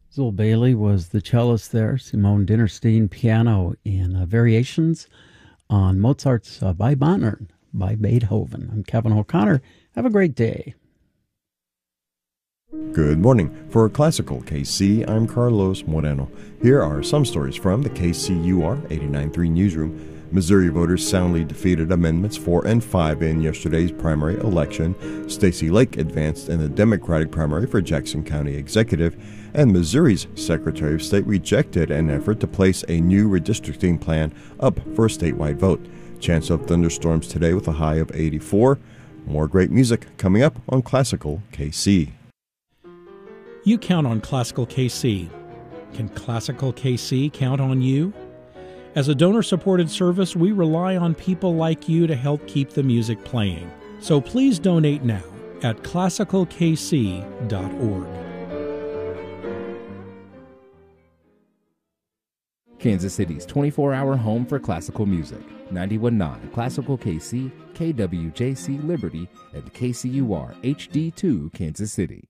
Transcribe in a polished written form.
Zoll Bailey was the cellist there. Simone Dinnerstein piano in variations on Mozart's Bei Bonner by Beethoven. I'm Kevin O'Connor. Have a great day. Good morning. For Classical KC, I'm Carlos Moreno. Here are some stories from the KCUR 89.3 newsroom. Missouri voters soundly defeated Amendments 4 and 5 in yesterday's primary election. Stacey Lake advanced in the Democratic primary for Jackson County Executive, and Missouri's Secretary of State rejected an effort to place a new redistricting plan up for a statewide vote. Chance of thunderstorms today with a high of 84. More great music coming up on Classical KC. You count on Classical KC. Can Classical KC count on you? As a donor-supported service, we rely on people like you to help keep the music playing. So please donate now at classicalkc.org. Kansas City's 24-hour home for classical music. 91.9 Classical KC, KWJC Liberty, and KCUR HD2 Kansas City.